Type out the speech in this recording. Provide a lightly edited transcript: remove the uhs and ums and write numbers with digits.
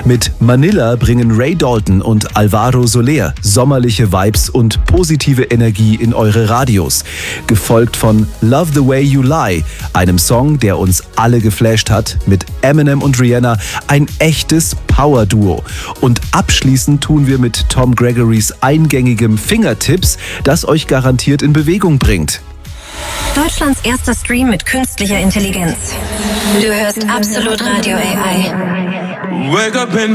Mit Manila bringen Ray Dalton und Alvaro Soler sommerliche Vibes und positive Energie in eure Radios. Gefolgt von Love the Way You Lie, einem Song, der uns alle geflasht hat, mit Eminem und Rihanna, ein echtes Power-Duo. Und abschließend tun wir mit Tom Gregorys eingängigem Fingertips, das euch garantiert in Bewegung bringt. Deutschlands erster Stream mit künstlicher Intelligenz. Du hörst Absolut Radio AI. Wake up in